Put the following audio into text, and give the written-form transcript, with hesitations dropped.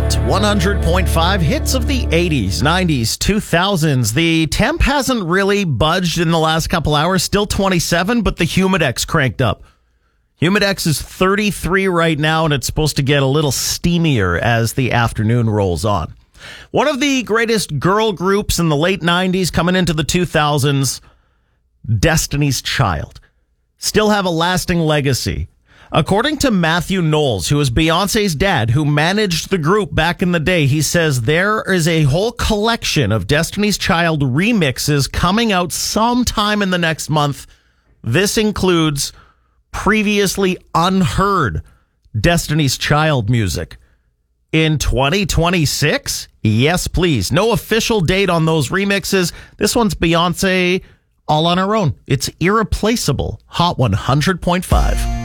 100.5 hits of the 80s, 90s, 2000s. The temp hasn't really budged in the last couple hours. Still 27, but the Humidex cranked up. Humidex is 33 right now, and it's supposed to get a little steamier as the afternoon rolls on. One of the greatest girl groups in the late 90s coming into the 2000s, Destiny's Child, still have a lasting legacy. According to Matthew Knowles, who is Beyonce's dad, who managed the group back in the day, he says there is a whole collection of Destiny's Child remixes coming out sometime in the next month. This includes previously unheard Destiny's Child music. In 2026? Yes, please. No official date on those remixes. This one's Beyonce all on her own. It's irreplaceable. Hot 100.5.